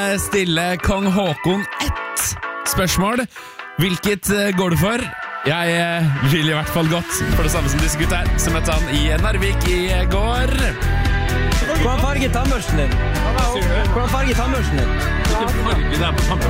Stille kong Håkon ett spørsmål. Hvilket går du for? Jeg vil i hvert fall godt for det samme som disse gutta her, som møtte han i Narvik i går. Hvordan farge tannbørsten din? Hvordan farge tannbørsten din? Hvilken farge det på